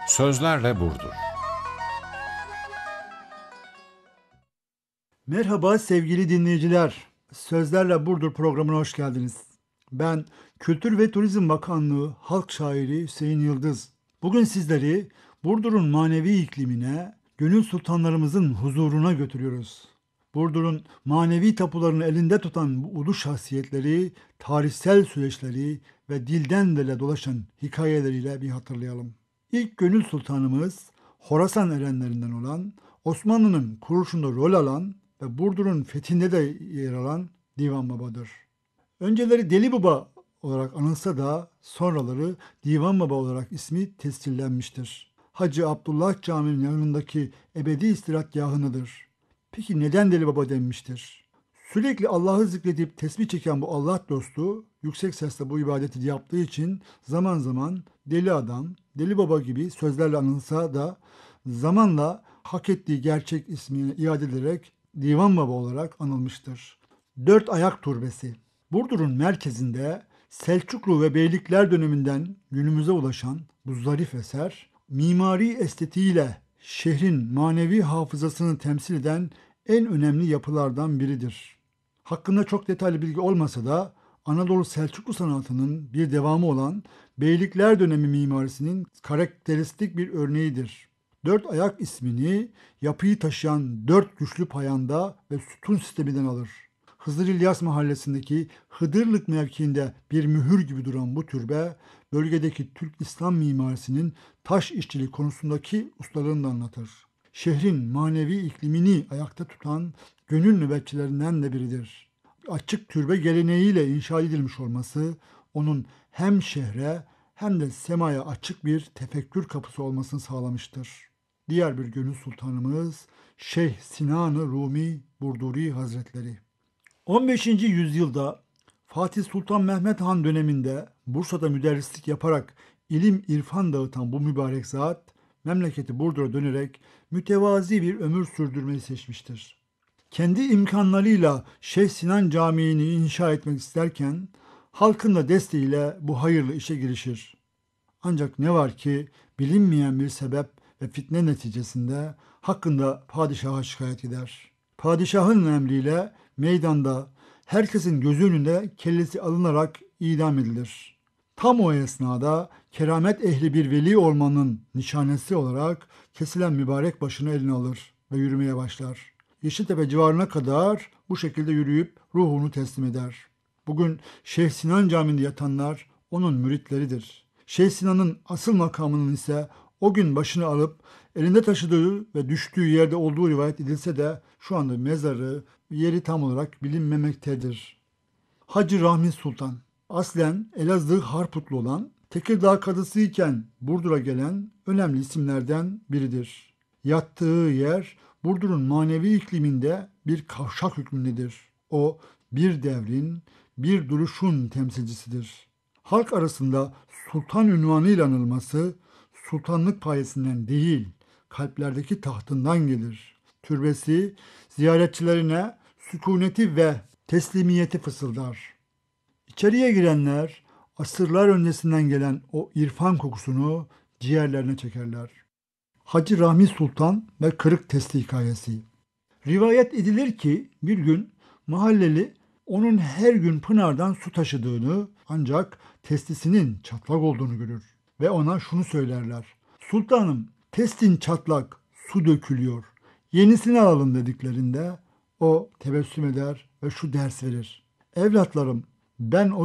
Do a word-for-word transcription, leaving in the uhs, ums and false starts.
Sözlerle Burdur. Merhaba sevgili dinleyiciler. Sözlerle Burdur programına hoş geldiniz. Ben Kültür ve Turizm Bakanlığı Halk Şairi Hüseyin Yıldız. Bugün sizleri Burdur'un manevi iklimine, gönül sultanlarımızın huzuruna götürüyoruz. Burdur'un manevi tapularını elinde tutan bu ulu şahsiyetleri, tarihsel süreçleri ve dilden dile dolaşan hikayeleriyle bir hatırlayalım. İlk gönül sultanımız Horasan erenlerinden olan, Osmanlı'nın kuruluşunda rol alan ve Burdur'un fethinde de yer alan Divan Baba'dır. Önceleri Deli Baba olarak anılsa da sonraları Divan Baba olarak ismi tescillenmiştir. Hacı Abdullah Camii'nin yanındaki ebedi istirahatgahındadır. Peki neden Deli Baba denmiştir? Sürekli Allah'ı zikredip tesbih çeken bu Allah dostu yüksek sesle bu ibadeti yaptığı için zaman zaman deli adam, deli baba gibi sözlerle anılsa da zamanla hak ettiği gerçek ismini iade ederek Divan Baba olarak anılmıştır. Dört Ayak Türbesi. Burdur'un merkezinde Selçuklu ve Beylikler döneminden günümüze ulaşan bu zarif eser, mimari estetiğiyle şehrin manevi hafızasını temsil eden en önemli yapılardan biridir. Hakkında çok detaylı bilgi olmasa da Anadolu Selçuklu sanatının bir devamı olan Beylikler dönemi mimarisinin karakteristik bir örneğidir. Dört ayak ismini yapıyı taşıyan dört güçlü payanda ve sütun sisteminden alır. Hızır İlyas mahallesindeki Hıdırlık mevkiinde bir mühür gibi duran bu türbe, bölgedeki Türk İslam mimarisinin taş işçiliği konusundaki ustalığını da anlatır. Şehrin manevi iklimini ayakta tutan gönül nöbetçilerinden de biridir. Açık türbe geleneğiyle inşa edilmiş olması, onun hem şehre hem de semaya açık bir tefekkür kapısı olmasını sağlamıştır. Diğer bir gönül sultanımız Şeyh Sinan-ı Rumi Burduri Hazretleri. on beşinci yüzyılda Fatih Sultan Mehmet Han döneminde Bursa'da müderrislik yaparak ilim irfan dağıtan bu mübarek zat, memleketi Burdur'a dönerek mütevazi bir ömür sürdürmeyi seçmiştir. Kendi imkanlarıyla Şeyh Sinan Camii'ni inşa etmek isterken halkın da desteğiyle bu hayırlı işe girişir. Ancak ne var ki bilinmeyen bir sebep ve fitne neticesinde hakkında padişaha şikayet eder. Padişahın emriyle meydanda herkesin gözü önünde kellesi alınarak idam edilir. Tam o esnada keramet ehli bir veli olmanın nişanesi olarak kesilen mübarek başını eline alır ve yürümeye başlar. Yeşiltepe civarına kadar bu şekilde yürüyüp ruhunu teslim eder. Bugün Şeyh Sinan Camii'nde yatanlar onun müritleridir. Şeyh Sinan'ın asıl makamının ise o gün başını alıp elinde taşıdığı ve düştüğü yerde olduğu rivayet edilse de şu anda mezarı, yeri tam olarak bilinmemektedir. Hacı Rahmi Sultan, aslen Elazığ Harputlu olan, Tekirdağ kadısı iken Burdur'a gelen önemli isimlerden biridir. Yattığı yer Burdur'un manevi ikliminde bir kavşak hükmündedir. O bir devrin, bir duruşun temsilcisidir. Halk arasında sultan unvanıyla anılması sultanlık payesinden değil, kalplerdeki tahtından gelir. Türbesi ziyaretçilerine sükuneti ve teslimiyeti fısıldar. İçeriye girenler asırlar öncesinden gelen o irfan kokusunu ciğerlerine çekerler. Hacı Rahmi Sultan ve Kırık Testi hikayesi. Rivayet edilir ki bir gün mahalleli onun her gün pınardan su taşıdığını ancak testisinin çatlak olduğunu görür ve ona şunu söylerler. Sultanım, testin çatlak, su dökülüyor. Yenisini alalım dediklerinde o tebessüm eder ve şu ders verir. Evlatlarım, ben o